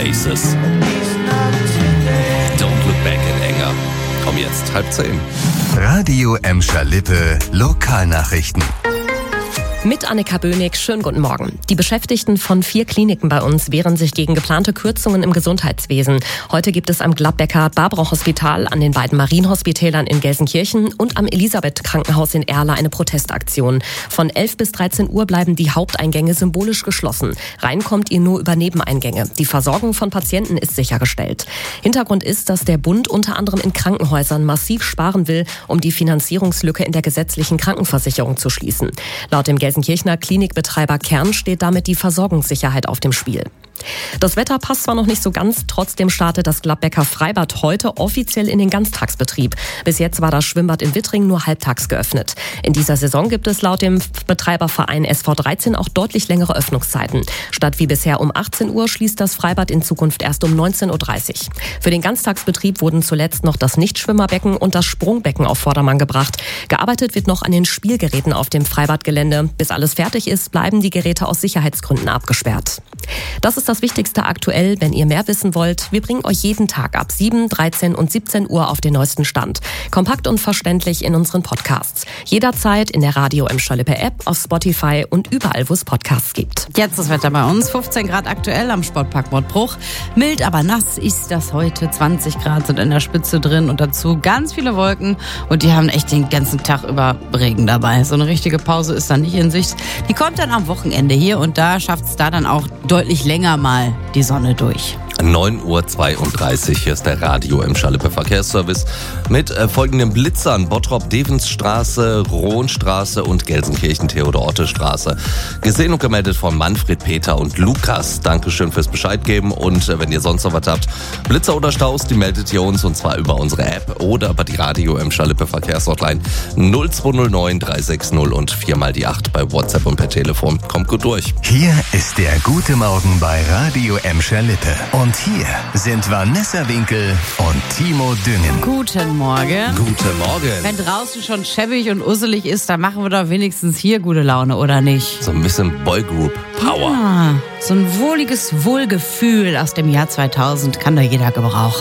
Oasis. Don't look back in Anger. Komm jetzt, 9:30. Radio Emscher Lippe Lokalnachrichten. Mit Annika Böhnig, schönen guten Morgen. Die Beschäftigten von 4 Kliniken bei uns wehren sich gegen geplante Kürzungen im Gesundheitswesen. Heute gibt es am Gladbecker Barbara-Hospital, an den beiden Marienhospitälern in Gelsenkirchen und am Elisabeth-Krankenhaus in Erla eine Protestaktion. Von 11 bis 13 Uhr bleiben die Haupteingänge symbolisch geschlossen. Rein kommt ihr nur über Nebeneingänge. Die Versorgung von Patienten ist sichergestellt. Hintergrund ist, dass der Bund unter anderem in Krankenhäusern massiv sparen will, um die Finanzierungslücke in der gesetzlichen Krankenversicherung zu schließen. Laut dem Gelsenkirchener Klinikbetreiber Kern steht damit die Versorgungssicherheit auf dem Spiel. Das Wetter passt zwar noch nicht so ganz, trotzdem startet das Gladbecker Freibad heute offiziell in den Ganztagsbetrieb. Bis jetzt war das Schwimmbad in Wittring nur halbtags geöffnet. In dieser Saison gibt es laut dem Betreiberverein SV13 auch deutlich längere Öffnungszeiten. Statt wie bisher um 18 Uhr schließt das Freibad in Zukunft erst um 19.30 Uhr. Für den Ganztagsbetrieb wurden zuletzt noch das Nichtschwimmerbecken und das Sprungbecken auf Vordermann gebracht. Gearbeitet wird noch an den Spielgeräten auf dem Freibadgelände. Bis alles fertig ist, bleiben die Geräte aus Sicherheitsgründen abgesperrt. Das ist das Wichtigste aktuell. Wenn ihr mehr wissen wollt, wir bringen euch jeden Tag ab 7, 13 und 17 Uhr auf den neuesten Stand. Kompakt und verständlich in unseren Podcasts. Jederzeit in der Radio Emscher Lippe App, auf Spotify und überall, wo es Podcasts gibt. Jetzt das Wetter bei uns. 15 Grad aktuell am Sportpark Nordbruch. Mild, aber nass ist das heute. 20 Grad sind in der Spitze drin und dazu ganz viele Wolken. Und die haben echt den ganzen Tag über Regen dabei. So eine richtige Pause ist dann nicht in Sicht. Die kommt dann am Wochenende hier und da schafft es da dann auch deutlich länger mal die Sonne durch. 9:32 Uhr, hier ist der Radio Emscher Lippe Verkehrsservice mit folgenden Blitzern: Bottrop-Devensstraße, Rohnstraße und Gelsenkirchen-Theodor-Otte-Straße. Gesehen und gemeldet von Manfred, Peter und Lukas. Dankeschön fürs Bescheid geben und wenn ihr sonst noch was habt, Blitzer oder Staus, die meldet ihr uns und zwar über unsere App oder über die Radio Emscher Lippe Verkehrshotline 0209 360 und 4x8 bei WhatsApp und per Telefon. Kommt gut durch. Hier ist der gute Morgen bei Radio Emscher Lippe. Und hier sind Vanessa Winkel und Timo Düngen. Guten Morgen. Guten Morgen. Wenn draußen schon schäbig und usselig ist, dann machen wir doch wenigstens hier gute Laune, oder nicht? So ein bisschen Boygroup Power. Ja, so ein wohliges Wohlgefühl aus dem Jahr 2000 kann da jeder gebrauchen.